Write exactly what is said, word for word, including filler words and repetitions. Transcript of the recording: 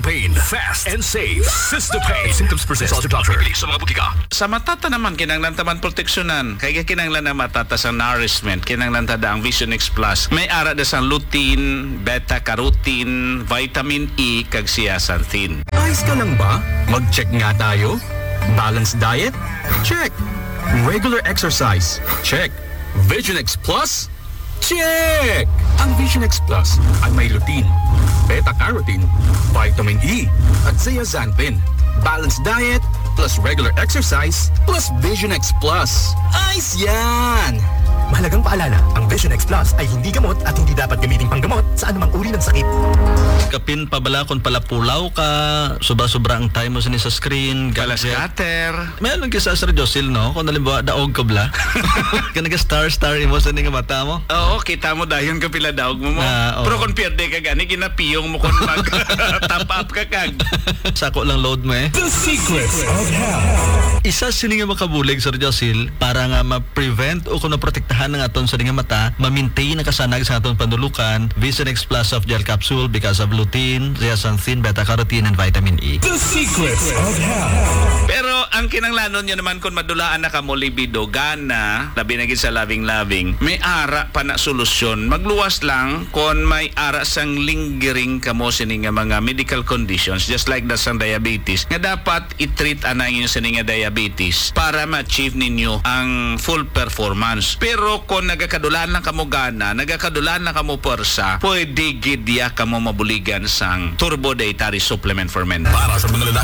pain, fast and safe. Sistopain. Symptoms persist. Consult your doctor. Sa mga butika. Sa matata naman, kinanglan taman proteksyonan. Kaya kinanglan na matata sa nourishment, kinanglan tada ang Vision X Plus. May ara da sa lutein, beta-carotene, vitamin E, kag zeaxanthin. Ayos ka lang ba? Mag-check nga tayo. Balanced diet? Check. Regular exercise? Check. Vision X Plus? Check! Ang Vision X Plus ay may lutein, beta-carotene, vitamin E, at zeaxanthin. Balanced diet plus regular exercise plus Vision X Plus. Ayos yan! Mahalagang paalala, ang Vision X Plus ay hindi gamot at hindi dapat gamiting panggamot sa anumang uri ng sakit. Kapin pabala kung pala pulaw ka, sobra-sobra ang time mo sa sa screen, Galas gadget. cutter. Mayroon ka sa Sir Josil, no? Kung nalimbawa, daog ka bla. Ka nag-star-star mo sa nga mata mo. Oo, kita mo dayon ka pila daog mo mo. Ah, oo. Pero kung pierde ka gani, ginapiyong mo kung mag-top up ka kag. Sako lang load mo eh. The secrets of health. Isa sini nga makabulig, Sir Josil, para nga ma-prevent o kung naprotektahan ng aton sa nga mata, ma-maintain ang kasanag sa aton panulukan, Vision X Plus of gel capsule because of lutein, zeaxanthin, beta-carotene, and vitamin E. The secrets of health. Pero ang kinanglanon nyo naman kung madulaan na ka mo libido, gana, labi na gid sa loving-loving, may ara pa na solusyon. Magluwas lang kung may ara sang lingering ka mo sini nga mga medical conditions, just like that sang diabetes, nga dapat i-treat anang yun sini nga diabetes para ma-achieve ninyo ang full performance. Pero kung nagakadulaan lang ka mo gana, nagakadulaan lang ka mo persa, pwede gid ya ka mo mabuligan sang turbo dietary supplement for men. Para sa mga lalaki